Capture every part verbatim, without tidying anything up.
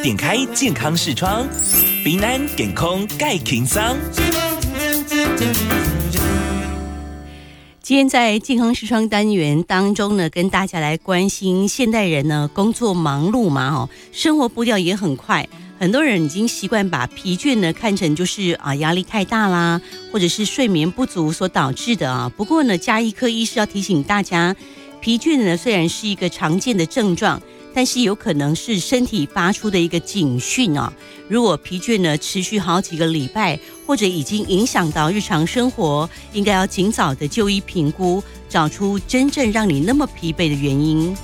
点开健康视窗，平安健康介轻松。 今天在健康视窗单元当中呢，跟大家来关心现代人呢工作忙碌嘛，哦，生活步调也很快，很多人已经习惯把疲倦呢看成就是啊压力太大啦，或者是睡眠不足所导致的啊。不过呢，家医科医师要提醒大家，疲倦呢虽然是一个常见的症状，但是有可能是身体发出的一个警讯啊。如果疲倦呢持续好几个礼拜，或者已经影响到日常生活，应该要尽早的就医评估，找出真正让你那么疲惫的原因。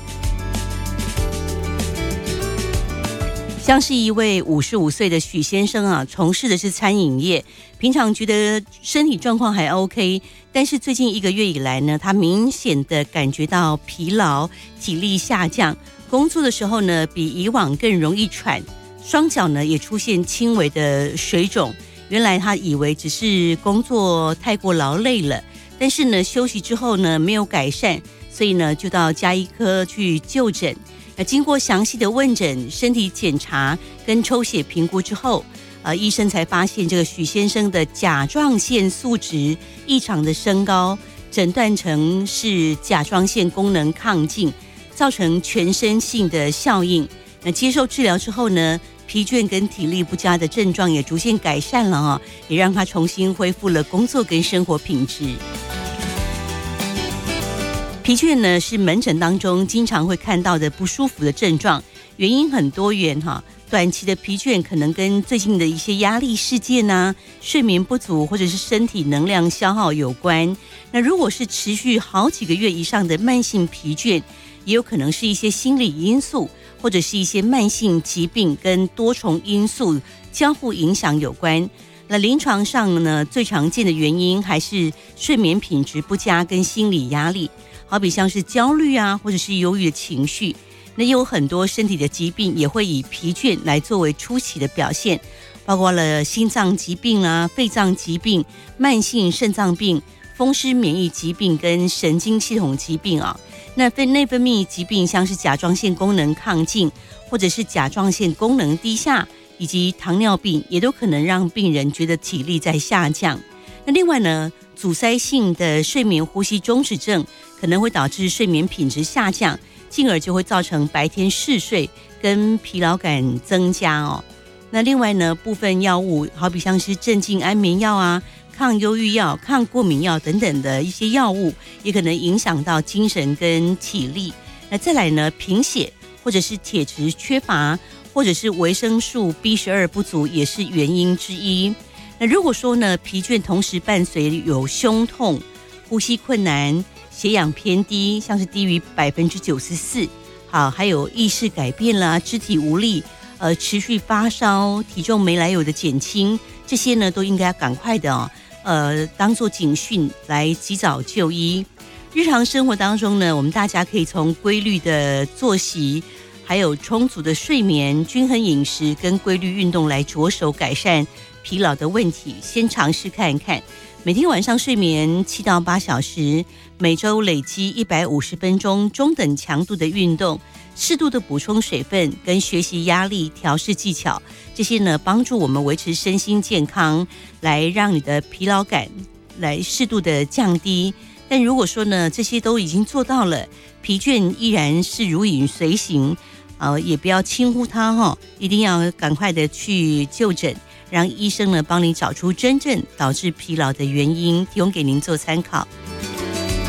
像是一位五十五岁的许先生啊，从事的是餐饮业，平常觉得身体状况还 OK， 但是最近一个月以来呢，他明显的感觉到疲劳，体力下降，工作的时候呢，比以往更容易喘，双脚呢也出现轻微的水肿。原来他以为只是工作太过劳累了，但是呢休息之后呢没有改善，所以呢就到家医科去就诊。那经过详细的问诊、身体检查跟抽血评估之后，呃，医生才发现这个许先生的甲状腺素值异常的升高，诊断成是甲状腺功能亢进，造成全身性的效应。那接受治疗之后呢，疲倦跟体力不佳的症状也逐渐改善了啊，也让他重新恢复了工作跟生活品质。疲倦呢是门诊当中经常会看到的不舒服的症状，原因很多元哈。短期的疲倦可能跟最近的一些压力事件啊、睡眠不足或者是身体能量消耗有关。那如果是持续好几个月以上的慢性疲倦，也有可能是一些心理因素，或者是一些慢性疾病跟多重因素交互影响有关。那临床上呢，最常见的原因还是睡眠品质不佳跟心理压力，好比像是焦虑啊，或者是忧郁的情绪。那也有很多身体的疾病也会以疲倦来作为初期的表现，包括了心脏疾病啊、肺脏疾病、慢性肾脏病、风湿免疫疾病跟神经系统疾病啊。那分内分泌疾病像是甲状腺功能亢进，或者是甲状腺功能低下，以及糖尿病，也都可能让病人觉得体力在下降。那另外呢，阻塞性的睡眠呼吸中止症可能会导致睡眠品质下降，进而就会造成白天嗜睡跟疲劳感增加哦。那另外呢，部分药物好比像是镇静安眠药啊、抗忧郁药、抗过敏药等等的一些药物，也可能影响到精神跟体力。那再来呢，贫血或者是铁质缺乏，或者是维生素 B 十二 不足也是原因之一。那如果说呢，疲倦同时伴随有胸痛、呼吸困难、血氧偏低，像是低于百分之九十四，好，还有意识改变啦、肢体无力、呃，持续发烧、体重没来由的减轻，这些呢都应该赶快的哦，呃，当做警讯来及早就医。日常生活当中呢，我们大家可以从规律的作息，还有充足的睡眠、均衡饮食跟规律运动来着手改善疲劳的问题。先尝试看看，每天晚上睡眠七到八小时，每周累积一百五十分钟中等强度的运动，适度的补充水分跟学习压力调试技巧，这些呢帮助我们维持身心健康，来让你的疲劳感来适度的降低。但如果说呢这些都已经做到了，疲倦依然是如影随形，呃，也不要轻忽它哈、哦，一定要赶快的去就诊，让医生呢帮你找出真正导致疲劳的原因，提供给您做参考。